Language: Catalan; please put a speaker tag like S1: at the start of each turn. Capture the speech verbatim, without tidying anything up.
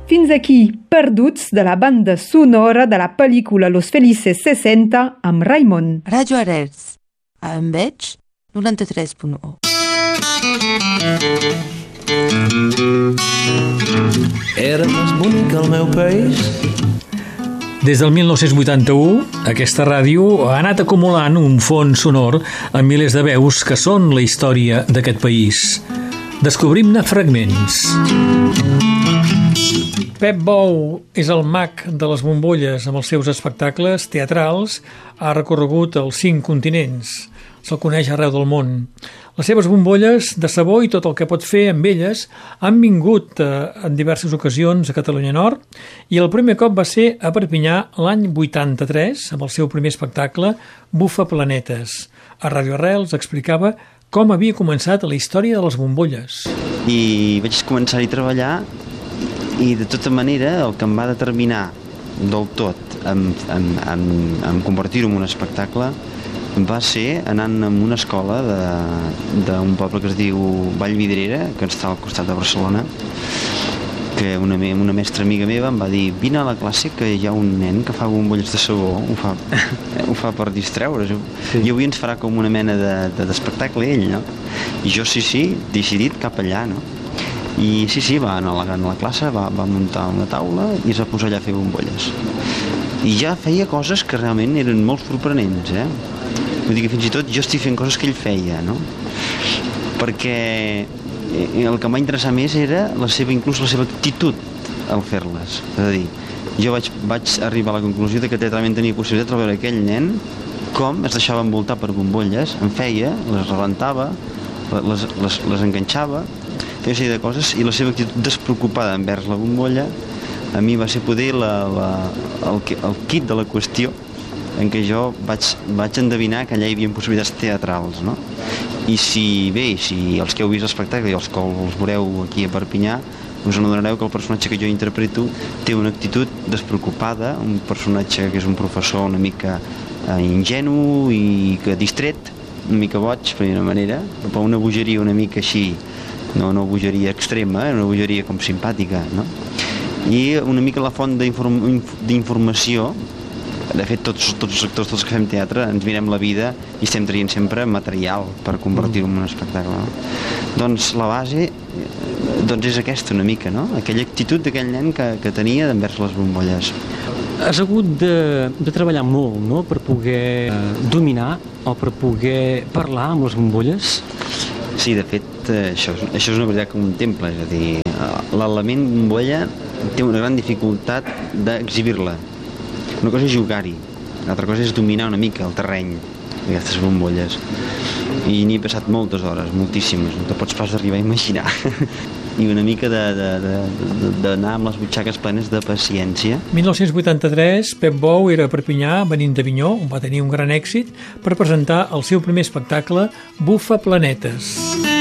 S1: Fins aquí Perduts de la banda sonora de la pel·lícula Los Felices seixanta amb Raimon.
S2: Ràdio Arrels, a Enveig, noranta-tres punt u.
S3: Era més bonic el meu país.
S4: Des del mil nou-cents vuitanta-u, aquesta ràdio ha anat acumulant un fons sonor amb milers de veus que són la història d'aquest país. Descobrim-ne fragments. Pep Bou és el mag de les bombolles amb els seus espectacles teatrals. Ha recorregut els cinc continents. Se'l coneix arreu del món. Les seves bombolles de sabó i tot el que pot fer amb elles han vingut eh, en diverses ocasions a Catalunya Nord i el primer cop va ser a Perpinyà l'any vuitanta-tres amb el seu primer espectacle Bufa Planetes. A Ràdio Arrels explicava com havia començat la història de les bombolles.
S5: I vaig començar a treballar i de tota manera el que em va determinar del tot en, en, en, en convertir-ho en un espectacle va ser anant a una escola d'un poble que es diu Vallvidrera, que està al costat de Barcelona, que una, una mestra amiga meva em va dir: vine a la classe que hi ha un nen que fa bombolles de sabó, ho fa, ho fa per distreure's, sí. I avui ens farà com una mena d'espectacle de, de ell, no? I jo sí, sí, decidit cap allà, no? I sí, sí, va anar a la, a la classe, va, va muntar una taula i es va posar allà a fer bombolles. I ja feia coses que realment eren molt sorprenents, eh? Vull dir que fins i tot jo estic fent coses que ell feia, no? Perquè el que em va interessar més era la seva, inclús la seva actitud al fer-les. És a dir, jo vaig, vaig arribar a la conclusió de que teatralment tenia possibilitat de veure aquell nen com es deixava envoltar per bombolles, en feia, les rebentava, les, les, les enganxava, feia una sèrie de coses, i la seva actitud despreocupada envers la bombolla a mi va ser poder la, la, el, el kit de la qüestió en què jo vaig, vaig endevinar que allà hi havia possibilitats teatrals, no? I si bé, si els que heu vist l'espectacle i els que els veureu aquí a Perpinyà, us adonareu que el personatge que jo interpreto té una actitud despreocupada, un personatge que és un professor una mica eh, ingenu i que distret, una mica boig per una manera, però una bogeria una mica així, no una bogeria extrema, una bogeria com simpàtica, no? I una mica la font d'informació. De fet, tots, tots els actors, tots els que fem teatre, ens mirem la vida i estem traient sempre material per convertir-ho en un espectacle, no? Doncs la base doncs és aquesta una mica, no? Aquella actitud d'aquell nen que, que tenia envers les bombolles.
S6: Has hagut de, de treballar molt, no?, per poder eh, dominar o per poder parlar amb les bombolles?
S5: Sí, de fet, això, això és una veritat com un temple, és a dir, l'element bombolla té una gran dificultat d'exhibir-la. Una cosa és jugar-hi, l'altra cosa és dominar una mica el terreny d'aquestes bombolles. I n'hi he passat moltes hores, moltíssimes, no te pots pas arribar a imaginar. I una mica d'anar amb les butxaques plenes de paciència.
S4: mil nou-cents vuitanta-tres, Pep Bou era a Perpinyà, venint d'Avinyó, on va tenir un gran èxit, per presentar el seu primer espectacle, Bufa Planetes.